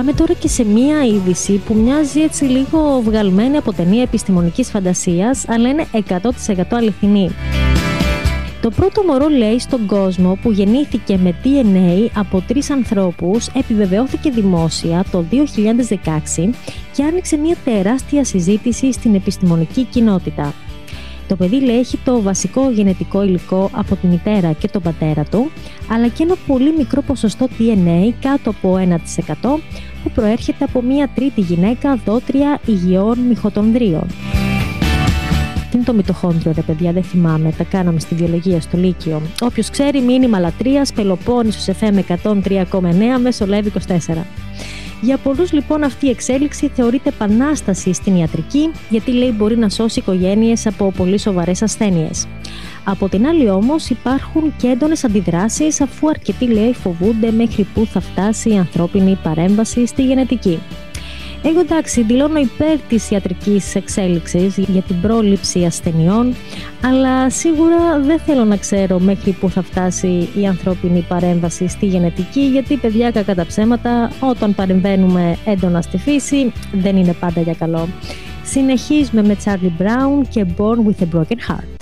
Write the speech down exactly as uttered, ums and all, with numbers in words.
Πάμε τώρα και σε μία είδηση που μοιάζει έτσι λίγο βγαλμένη από ταινία επιστημονικής φαντασίας, αλλά είναι εκατό τοις εκατό αληθινή. Το πρώτο μωρό, λέει, στον κόσμο που γεννήθηκε με ντι εν έι από τρεις ανθρώπους επιβεβαιώθηκε δημόσια το δύο χιλιάδες δεκαέξι και άνοιξε μια τεράστια συζήτηση στην επιστημονική κοινότητα. Το παιδί, λέει, έχει το βασικό γενετικό υλικό από τη μητέρα και τον πατέρα του, αλλά και ένα πολύ μικρό ποσοστό ντι εν έι, κάτω από ένα τοις εκατό, που προέρχεται από μια τρίτη γυναίκα δότρια υγιών μυχοτονδρίων. Τι είναι το μυτοχόντριο, ρε παιδιά, δεν θυμάμαι, τα κάναμε στη βιολογία στο Λύκειο. Όποιος ξέρει, μήνυμα λατρείας, Πελοπόννησος εφ εμ εκατόν τρία κόμμα εννέα, μέσω Live είκοσι τέσσερα. Για πολλούς, λοιπόν, αυτή η εξέλιξη θεωρείται επανάσταση στην ιατρική, γιατί, λέει, μπορεί να σώσει οικογένειες από πολύ σοβαρές ασθένειες. Από την άλλη, όμως, υπάρχουν και έντονες αντιδράσεις, αφού αρκετοί, λέει, φοβούνται μέχρι πού θα φτάσει η ανθρώπινη παρέμβαση στη γενετική. Εγώ, εντάξει, δηλώνω υπέρ της ιατρικής εξέλιξης για την πρόληψη ασθενειών, αλλά σίγουρα δεν θέλω να ξέρω μέχρι πού θα φτάσει η ανθρώπινη παρέμβαση στη γενετική, γιατί, παιδιά, κακά τα ψέματα, όταν παρεμβαίνουμε έντονα στη φύση, δεν είναι πάντα για καλό. Συνεχίζουμε με Charlie Brown και Born with a Broken Heart.